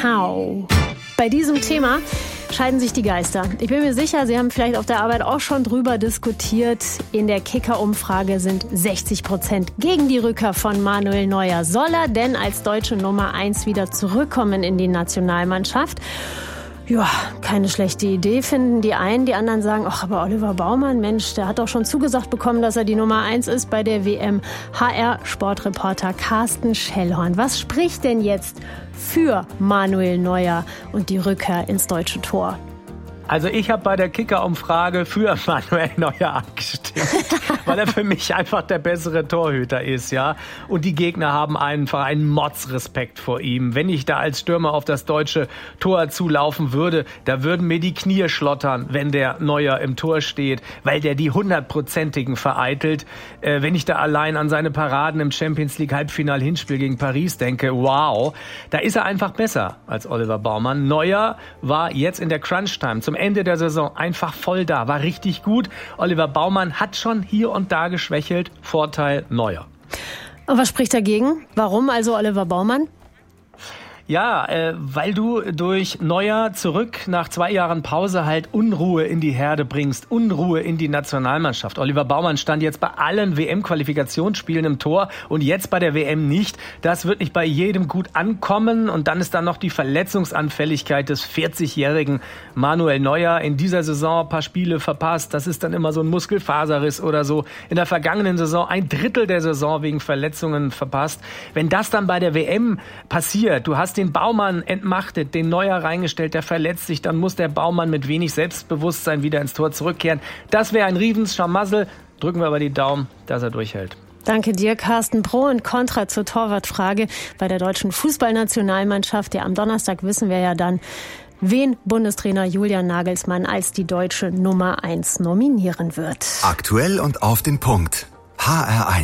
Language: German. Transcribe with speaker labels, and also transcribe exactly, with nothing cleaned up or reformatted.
Speaker 1: Kakao. Bei diesem Thema scheiden sich die Geister. Ich bin mir sicher, Sie haben vielleicht auf der Arbeit auch schon drüber diskutiert. In der Kicker-Umfrage sind sechzig Prozent gegen die Rückkehr von Manuel Neuer. Soll er denn als deutsche Nummer eins wieder zurückkommen in die Nationalmannschaft? Ja, keine schlechte Idee, finden die einen. Die anderen sagen, ach, aber Oliver Baumann, Mensch, der hat doch schon zugesagt bekommen, dass er die Nummer eins ist bei der W M. H R-Sportreporter Carsten Schellhorn. Was spricht denn jetzt für Manuel Neuer und die Rückkehr ins deutsche Tor?
Speaker 2: Also ich habe bei der Kicker-Umfrage für Manuel Neuer abgestimmt, weil er für mich einfach der bessere Torhüter ist, ja. Und die Gegner haben einfach einen Mordsrespekt vor ihm. Wenn ich da als Stürmer auf das deutsche Tor zulaufen würde, da würden mir die Knie schlottern, wenn der Neuer im Tor steht, weil der die hundertprozentigen vereitelt. Äh, wenn ich da allein an seine Paraden im Champions League Halbfinal-Hinspiel gegen Paris denke, wow, da ist er einfach besser als Oliver Baumann. Neuer war jetzt in der Crunch-Time zum Ende der Saison einfach voll da, war richtig gut. Oliver Baumann hat schon hier und da geschwächelt. Vorteil Neuer.
Speaker 1: Und was spricht dagegen? Warum also Oliver Baumann?
Speaker 2: Ja, äh, weil du durch Neuer zurück nach zwei Jahren Pause halt Unruhe in die Herde bringst, Unruhe in die Nationalmannschaft. Oliver Baumann stand jetzt bei allen W M-Qualifikationsspielen im Tor und jetzt bei der W M nicht. Das wird nicht bei jedem gut ankommen. Und dann ist da noch die Verletzungsanfälligkeit des vierzigjährigen Manuel Neuer. In dieser Saison ein paar Spiele verpasst. Das ist dann immer so ein Muskelfaserriss oder so. In der vergangenen Saison ein Drittel der Saison wegen Verletzungen verpasst. Wenn das dann bei der W M passiert, du hast den Baumann entmachtet, den Neuer reingestellt, der verletzt sich, dann muss der Baumann mit wenig Selbstbewusstsein wieder ins Tor zurückkehren. Das wäre ein Riesensscharmassel. Drücken wir aber die Daumen, dass er durchhält.
Speaker 1: Danke dir, Carsten. Pro und Contra zur Torwartfrage bei der deutschen Fußballnationalmannschaft. Ja, am Donnerstag wissen wir ja dann, wen Bundestrainer Julian Nagelsmann als die deutsche Nummer eins nominieren wird.
Speaker 3: Aktuell und auf den Punkt. H R eins.